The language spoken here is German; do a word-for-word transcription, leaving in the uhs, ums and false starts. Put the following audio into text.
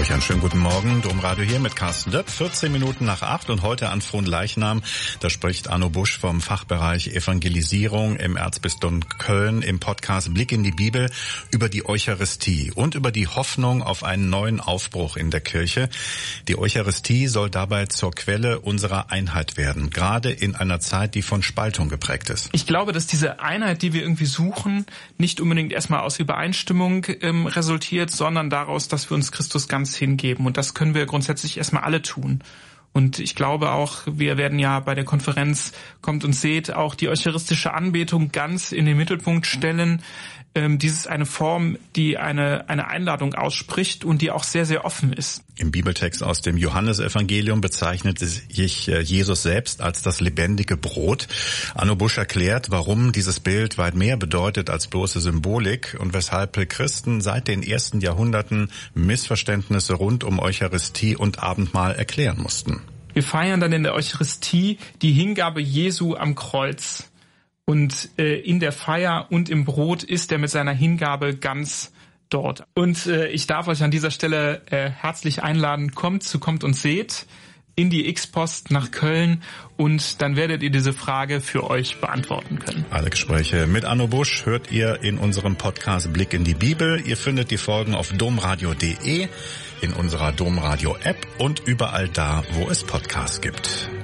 euch einen schönen guten Morgen. Domradio hier mit Carsten Döpp, vierzehn Minuten nach acht und heute an Fronleichnam. Da spricht Arno Busch vom Fachbereich Evangelisierung im Erzbistum Köln im Podcast Blick in die Bibel über die Eucharistie und über die Hoffnung auf einen neuen Aufbruch in der Kirche. Die Eucharistie soll dabei zur Quelle unserer Einheit werden, gerade in einer Zeit, die von Spaltung geprägt ist. Ich glaube, dass diese Einheit, die wir irgendwie suchen, nicht unbedingt erstmal aus Übereinstimmung ähm, resultiert, sondern daraus, dass wir uns Christus ganz hingeben. Und das können wir grundsätzlich erstmal alle tun. Und ich glaube auch, wir werden ja bei der Konferenz Kommt und Seht auch die eucharistische Anbetung ganz in den Mittelpunkt stellen. Ähm, dies ist eine Form, die eine, eine Einladung ausspricht und die auch sehr, sehr offen ist. Im Bibeltext aus dem Johannesevangelium bezeichnet sich Jesus selbst als das lebendige Brot. Arno Busch erklärt, warum dieses Bild weit mehr bedeutet als bloße Symbolik und weshalb Christen seit den ersten Jahrhunderten Missverständnisse rund um Eucharistie und Abendmahl erklären mussten. Wir feiern dann in der Eucharistie die Hingabe Jesu am Kreuz. Und äh, in der Feier und im Brot ist er mit seiner Hingabe ganz dort. Und äh, ich darf euch an dieser Stelle äh, herzlich einladen, kommt zu Kommt und Seht in die X-Post nach Köln und dann werdet ihr diese Frage für euch beantworten können. Alle Gespräche mit Arno Busch hört ihr in unserem Podcast Blick in die Bibel. Ihr findet die Folgen auf domradio punkt de, in unserer Domradio-App und überall da, wo es Podcasts gibt.